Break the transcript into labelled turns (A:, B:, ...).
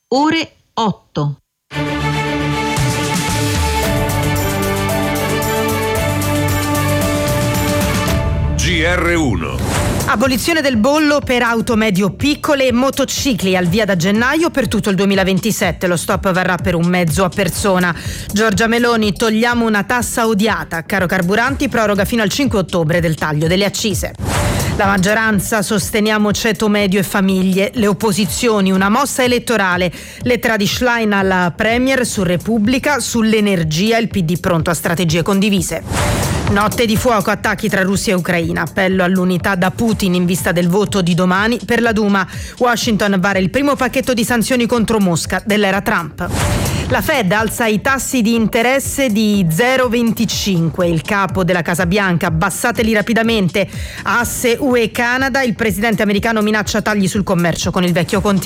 A: ore 8.
B: GR1.
C: Abolizione del bollo per auto medio-piccole e motocicli al via da gennaio per tutto il 2027. Lo stop varrà per un mezzo a persona. Giorgia Meloni: togliamo una tassa odiata. Caro carburanti proroga fino al 5 ottobre del taglio delle accise. La maggioranza: sosteniamo ceto medio e famiglie. Le opposizioni: una mossa elettorale. Lettera di Schlein alla Premier su Repubblica. Sull'energia il PD pronto a strategie condivise. Notte di fuoco, attacchi tra Russia e Ucraina. Appello all'unità da Putin in vista del voto di domani per la Duma. Washington vara il primo pacchetto di sanzioni contro Mosca dell'era Trump. La Fed alza i tassi di interesse di 0,25. Il capo della Casa Bianca: abbassateli rapidamente. Asse UE-Canada, il presidente americano minaccia tagli sul commercio con il vecchio continente.